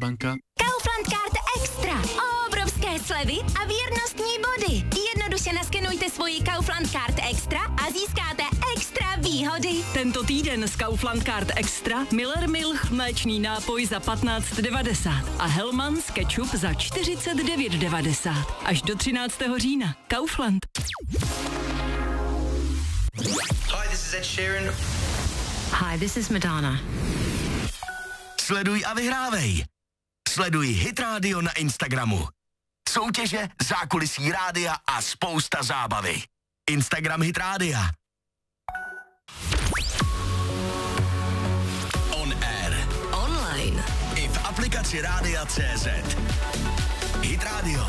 Franka. Kaufland Card Extra. Obrovské slevy a věrnostní body. Jednoduše naskenujte svoji Kaufland Card Extra a získáte extra výhody. Tento týden s Kaufland Card Extra Miller Milch mléčný nápoj za 15,90 a Hellmann's ketchup za 49,90. Až do 13. října. Kaufland. Hi, this is Ed Sheeran. Hi, this is Madonna. Sleduj a vyhrávej. Sleduj Hit Radio na Instagramu. Soutěže, zákulisí rádia a spousta zábavy. Instagram Hit Rádia. On air. Online. I v aplikaci Rádia.cz. Hit Radio.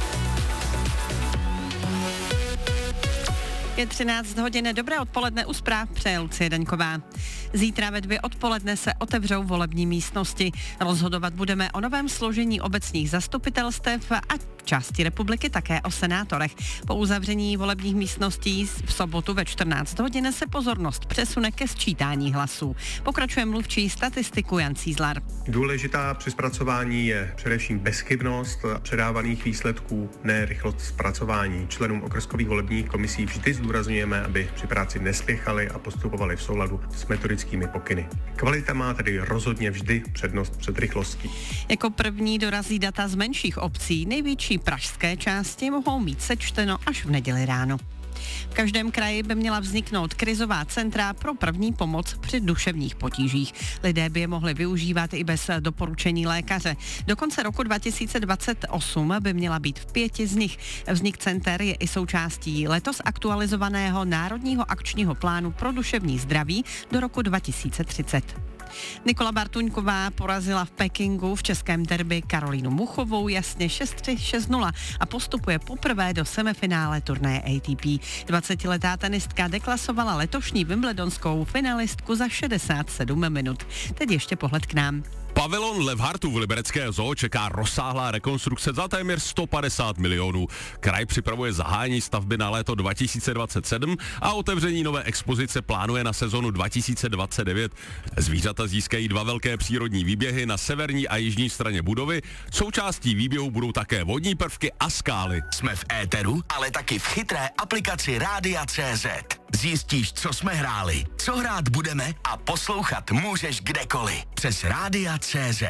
Je 13 hodin, dobré odpoledne, u zpráv přeje Lucie Daňková. Zítra ve 2 odpoledne se otevřou volební místnosti. Rozhodovat budeme o novém složení obecních zastupitelstev a v části republiky také o senátorech. Po uzavření volebních místností v sobotu ve 14 hodin se pozornost přesune ke sčítání hlasů. Pokračuje mluvčí statistiku Jan Cízlar. Důležitá při zpracování je především bezchybnost předávaných výsledků, ne rychlost zpracování. Členům okrskových volebních komisí vždy zdůrazňujeme, aby při práci nespěchali a postupovali v souladu s metodickými pokyny. Kvalita má tedy rozhodně vždy přednost před rychlostí. Jako první dorazí data z menších obcí. Největší pražské části mohou mít sečteno až v neděli ráno. V každém kraji by měla vzniknout krizová centra pro první pomoc při duševních potížích. Lidé by je mohli využívat i bez doporučení lékaře. Do konce roku 2028 by měla být v 5 z nich. Vznik center je i součástí letos aktualizovaného Národního akčního plánu pro duševní zdraví do roku 2030. Nikola Bartuňková porazila v Pekingu v českém derby Karolínu Muchovou jasně 6-3, 6-0 a postupuje poprvé do semifinále turnaje ATP. 20letá tenistka deklasovala letošní wimbledonskou finalistku za 67 minut. Teď ještě pohled k nám. Pavilon Lev Hartu v liberecké zoo čeká rozsáhlá rekonstrukce za téměř 150 milionů. Kraj připravuje zahájení stavby na léto 2027 a otevření nové expozice plánuje na sezonu 2029. Zvířata získají 2 velké přírodní výběhy na severní a jižní straně budovy. Součástí výběhu budou také vodní prvky a skály. Jsme v éteru, ale taky v chytré aplikaci Rádia.cz. Zjistíš, co jsme hráli, co hrát budeme a poslouchat můžeš kdekoliv. Přes Rádia.cz.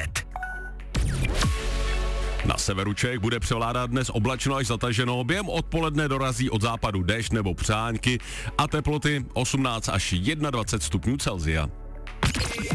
Na severu Čech bude převládat dnes oblačno až zataženo, během odpoledne dorazí od západu déšť nebo přáňky a teploty 18 až 21 stupňů Celsia.